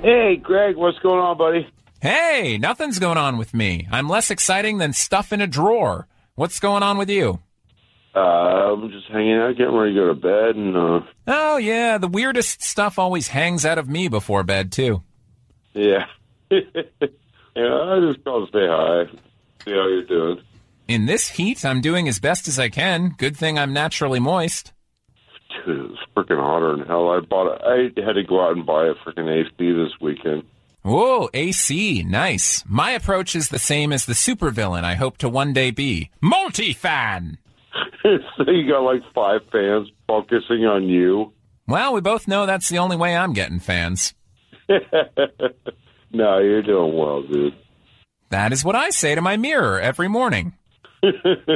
Hey, Greg, what's going on, buddy? Hey, nothing's going on with me. I'm less exciting than stuff in a drawer. What's going on with you? I'm just hanging out, getting ready to go to bed, and Oh, yeah, the weirdest stuff always hangs out of me before bed, too. yeah. Yeah, I just called to say hi, see how you're doing. In this heat, I'm doing as best as I can. Good thing I'm naturally moist. Dude, it's freaking hotter than hell. I had to go out and buy a freaking AC this weekend. Whoa, AC, nice. My approach is the same as the supervillain I hope to one day be. Multi-fan! So you got like 5 fans focusing on you? Well, we both know that's the only way I'm getting fans. No, you're doing well, dude. That is what I say to my mirror every morning.